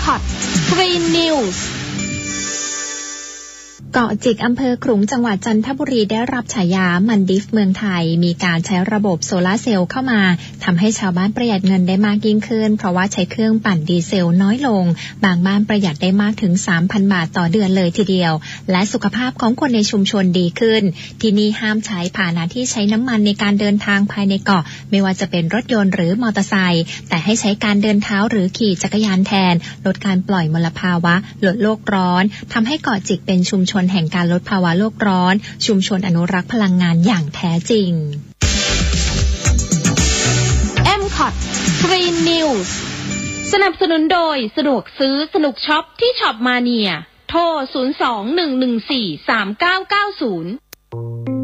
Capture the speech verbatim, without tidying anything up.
คอท Green Newsเกาะจิกอำเภอขลุงจังหวัดจันทบุรีได้รับฉายามันดิฟเมืองไทยมีการใช้ระบบโซลาร์เซลล์เข้ามาทำให้ชาวบ้านประหยัดเงินได้มากยิ่งขึ้นเพราะว่าใช้เครื่องปั่นดีเซลน้อยลงบางบ้านประหยัดได้มากถึง สามพัน บาทต่อเดือนเลยทีเดียวและสุขภาพของคนในชุมชนดีขึ้นที่นี่ห้ามใช้พาหนะที่ใช้น้ำมันในการเดินทางภายในเกาะไม่ว่าจะเป็นรถยนต์หรือมอเตอร์ไซค์แต่ให้ใช้การเดินเท้าหรือขี่จักรยานแทนลดการปล่อยมลภาวะลดโลกร้อนทำให้เกาะจิกเป็นชุมชนแห่งการลดภาวะโลกร้อนชุมชนอนุรักษ์พลังงานอย่างแท้จริง เอ็ม คอท Green News สนับสนุนโดยสะดวกซื้อสนุกช็อปที่ช็อปมาเนียโทรศูนย์ สอง หนึ่ง หนึ่ง สี่ สาม เก้า เก้า ศูนย์